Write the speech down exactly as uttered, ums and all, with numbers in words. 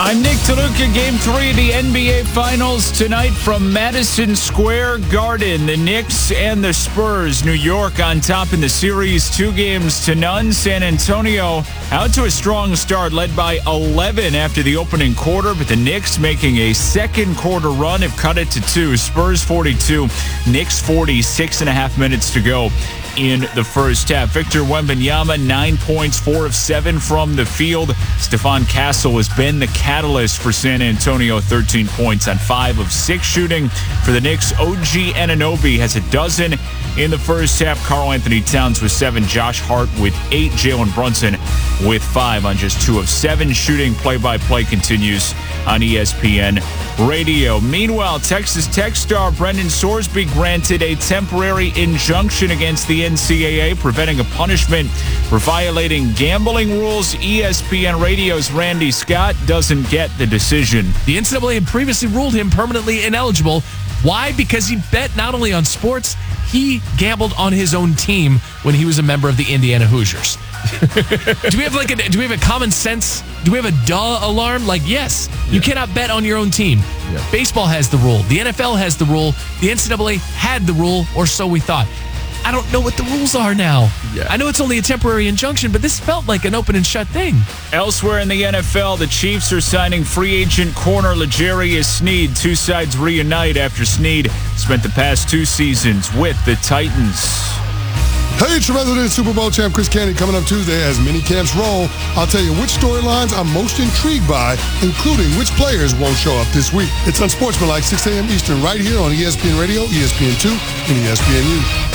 I'm Nick DeLuca. Game three of the N B A Finals tonight from Madison Square Garden. The Knicks and the Spurs. New York on top in the series, two games to none. San Antonio out to a strong start, led by eleven after the opening quarter, but the Knicks making a second quarter run have cut it to two. Spurs forty-two, Knicks forty, six and a half minutes to go in the first half. Victor Wembanyama, nine points, four of seven from the field. Stephon Castle has been the catalyst for San Antonio, thirteen points on five of six shooting. For the Knicks, O G Anunoby has a dozen in the first half. Karl-Anthony Towns with seven, Josh Hart with eight, Jalen Brunson with five on just two of seven shooting. Play-by-play continues on E S P N Radio. Meanwhile, Texas Tech star Brendan Sorsby granted a temporary injunction against the N C double A, preventing a punishment for violating gambling rules. E S P N Radio's Randy Scott doesn't get the decision. The N C double A had previously ruled him permanently ineligible. Why? Because he bet not only on sports, he gambled on his own team when he was a member of the Indiana Hoosiers. do we have like a do we have a common sense? Do we have a duh alarm? Like, yes, you yeah. cannot bet on your own team. Yeah. Baseball has the rule. The N F L has the rule. The N C double A had the rule, or so we thought. I don't know what the rules are now. Yeah. I know it's only a temporary injunction, but this felt like an open and shut thing. Elsewhere in the N F L, the Chiefs are signing free agent corner L'Jarius Sneed. Two sides reunite after Sneed spent the past two seasons with the Titans. Hey, it's your resident Super Bowl champ Chris Candy coming up Tuesday as mini camps roll. I'll tell you which storylines I'm most intrigued by, including which players won't show up this week. It's Unsportsmanlike, six a.m. Eastern, right here on E S P N Radio, E S P N two, and E S P N U.